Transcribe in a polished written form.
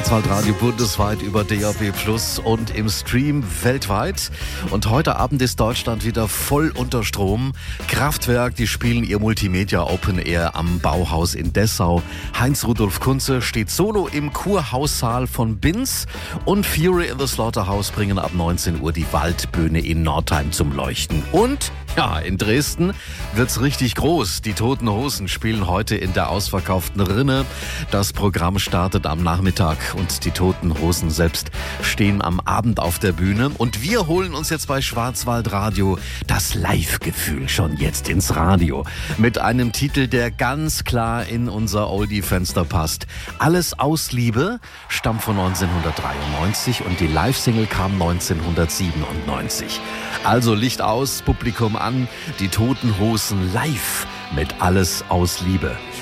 Schwarzwaldradio bundesweit über DAB+ und im Stream weltweit. Und heute Abend ist Deutschland wieder voll unter Strom. Kraftwerk, die spielen ihr Multimedia Open Air am Bauhaus in Dessau. Heinz-Rudolf Kunze steht solo im Kurhaussaal von Binz. Und Fury in the Slaughterhouse bringen ab 19 Uhr die Waldbühne in Nordheim zum Leuchten. Und ja, in Dresden wird's richtig groß. Die Toten Hosen spielen heute in der ausverkauften Rinne. Das Programm startet am Nachmittag und die Toten Hosen selbst stehen am Abend auf der Bühne. Und wir holen uns jetzt bei Schwarzwaldradio das Live-Gefühl schon jetzt ins Radio. Mit einem Titel, der ganz klar in unser Oldie-Fenster passt. Alles aus Liebe stammt von 1993 und die Live-Single kam 1997. Also Licht aus, Publikum an, die Toten Hosen live mit Alles aus Liebe.